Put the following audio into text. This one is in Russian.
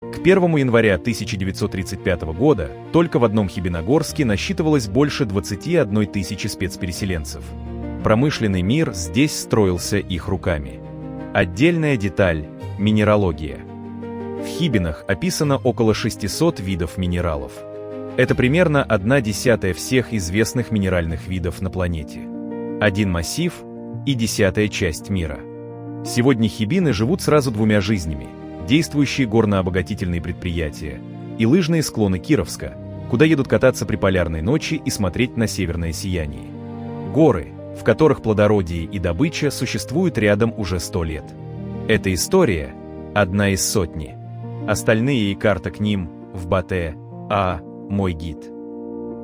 К 1 января 1935 года только в одном Хибиногорске насчитывалось больше 21 тысячи спецпереселенцев. Промышленный мир здесь строился их руками. Отдельная деталь – минералогия. В Хибинах описано около 600 видов минералов. Это примерно 1/10 всех известных минеральных видов на планете. Один массив и 1/10 часть мира. Сегодня хибины живут сразу двумя жизнями: действующие горнообогатительные предприятия и лыжные склоны Кировска, куда едут кататься при полярной ночи и смотреть на северное сияние. Горы, в которых плодородие и добыча существуют рядом уже 100 лет. Эта история – одна из сотни. Остальные и карта к ним в Батэ, мой гид.